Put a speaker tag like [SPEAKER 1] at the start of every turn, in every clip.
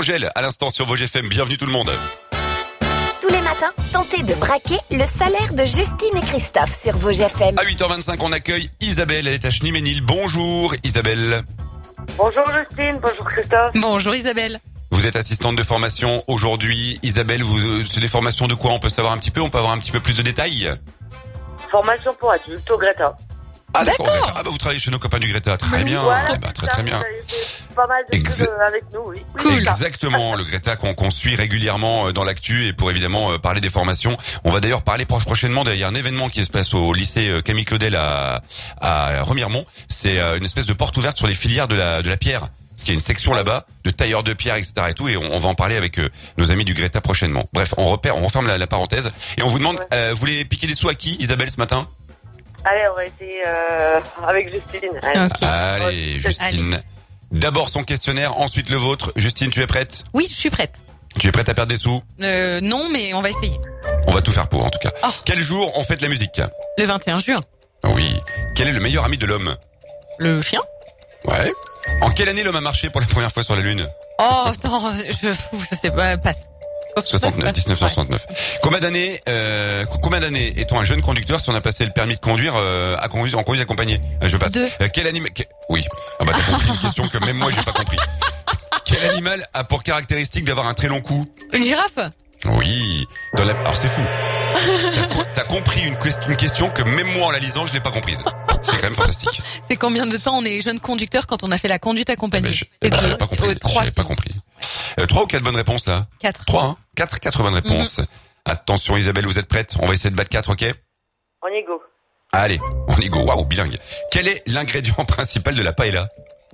[SPEAKER 1] Angèle, à l'instant sur Vosges FM. Bienvenue tout le monde.
[SPEAKER 2] Tous les matins, tentez de braquer le salaire de Justine et Christophe sur Vosges FM.
[SPEAKER 1] À 8h25, on accueille Isabelle. Elle est à Schneeménil. Bonjour Isabelle.
[SPEAKER 3] Bonjour Justine, bonjour Christophe.
[SPEAKER 4] Bonjour Isabelle.
[SPEAKER 1] Vous êtes assistante de formation aujourd'hui. Isabelle, c'est des formations de quoi? On peut savoir un petit peu? On peut avoir un petit peu plus de détails?
[SPEAKER 3] Formation pour adultes au Greta.
[SPEAKER 1] Ah d'accord.
[SPEAKER 4] D'accord.
[SPEAKER 1] Ah bah vous travaillez chez nos copains du Greta. Très bien.
[SPEAKER 3] Voilà,
[SPEAKER 1] Très bien.
[SPEAKER 3] Vous avez fait pas mal de choses avec nous, oui.
[SPEAKER 4] Cool.
[SPEAKER 1] Exactement, le Greta qu'on suit régulièrement dans l'actu et pour évidemment parler des formations. On va d'ailleurs parler prochainement d'un événement qui se passe au lycée Camille Claudel à Remiremont. C'est une espèce de porte ouverte sur les filières de la pierre. Parce qu'il y a une section là-bas de tailleurs de pierre, etc. et tout, et on va en parler avec nos amis du Greta prochainement. Bref, on referme la parenthèse et on vous demande, vous voulez piquer des sous à qui, Isabelle, ce matin?
[SPEAKER 3] Allez, on va essayer avec Justine.
[SPEAKER 4] Ok.
[SPEAKER 1] Allez, Justine. D'abord son questionnaire, ensuite le vôtre. Justine, tu es prête?
[SPEAKER 4] Oui, je suis prête.
[SPEAKER 1] Tu es prête à perdre des sous?
[SPEAKER 4] Non, mais on va essayer.
[SPEAKER 1] On va tout faire pour, en tout cas.
[SPEAKER 4] Oh.
[SPEAKER 1] Quel jour on fête la musique?
[SPEAKER 4] Le 21 juin.
[SPEAKER 1] Oui. Quel est le meilleur ami de l'homme?
[SPEAKER 4] Le chien.
[SPEAKER 1] Ouais. En quelle année l'homme a marché pour la première fois sur la Lune?
[SPEAKER 4] Oh, attends, je sais pas, passe.
[SPEAKER 1] 1969. Combien d'années est-on un jeune conducteur si on a passé le permis de conduire en conduite accompagnée? Je passe.
[SPEAKER 4] 2.
[SPEAKER 1] Quel animal Oui. Ah bah t'as compris une question que même moi j'ai pas compris. Quel animal a pour caractéristique d'avoir un très long cou?
[SPEAKER 4] Une girafe.
[SPEAKER 1] Oui. Alors c'est fou. T'as compris une question que même moi en la lisant je l'ai pas comprise. C'est quand même fantastique.
[SPEAKER 4] C'est combien de temps on est jeune conducteur quand on a fait la conduite accompagnée?
[SPEAKER 1] J'avais pas compris.
[SPEAKER 4] 3,
[SPEAKER 1] J'avais pas compris. 3 ou 4 bonnes réponses là?
[SPEAKER 4] 4.
[SPEAKER 1] 3, hein? 4 bonnes réponses. Attention Isabelle, vous êtes prête? On va essayer de battre 4, ok?
[SPEAKER 3] On y go.
[SPEAKER 1] Allez, on y go. Waouh, bilingue. Quel est l'ingrédient principal de la paella?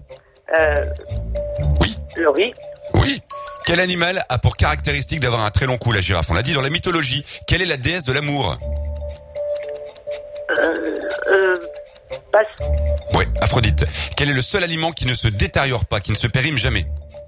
[SPEAKER 1] Oui.
[SPEAKER 3] Le riz.
[SPEAKER 1] Oui. Quel animal a pour caractéristique d'avoir un très long cou, la girafe? On l'a dit dans la mythologie. Quelle est la déesse de l'amour?
[SPEAKER 3] Passe.
[SPEAKER 1] Ouais, Aphrodite. Quel est le seul aliment qui ne se détériore pas, qui ne se périme jamais?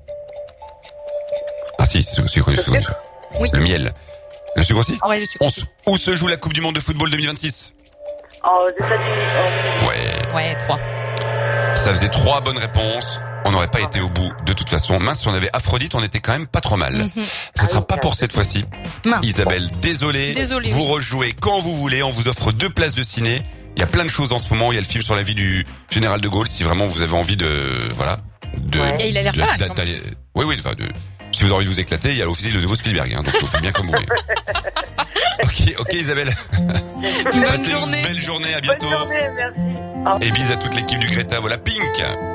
[SPEAKER 1] Ah si, c'est connu.
[SPEAKER 4] Oui.
[SPEAKER 1] Le miel. Le sucre aussi?
[SPEAKER 4] Ouais, le sucre.
[SPEAKER 1] Où se joue la Coupe du Monde de football 2026?
[SPEAKER 3] Aux États-Unis.
[SPEAKER 1] Ouais.
[SPEAKER 4] 3.
[SPEAKER 1] Ça faisait 3 bonnes réponses. On n'aurait pas été au bout de toute façon. Mince, si on avait Aphrodite, on était quand même pas trop mal. Ça sera pas pour cette fois-ci.
[SPEAKER 4] Mince.
[SPEAKER 1] Isabelle, désolé. Vous rejouez quand vous voulez. On vous offre 2 places de ciné. Il y a plein de choses en ce moment. Il y a le film sur la vie du général de Gaulle. Si vraiment vous avez envie de, voilà,
[SPEAKER 4] Et il a l'air pas mal.
[SPEAKER 1] Oui, si vous avez envie de vous éclater, il y a l'officier de nouveau Spielberg, hein, donc vous faites bien comme vous voulez. Ok Isabelle.
[SPEAKER 4] Bonne journée.
[SPEAKER 1] Une belle journée, à bientôt.
[SPEAKER 3] Bonne journée, merci.
[SPEAKER 1] Et bis à toute l'équipe du Greta, voilà Pink.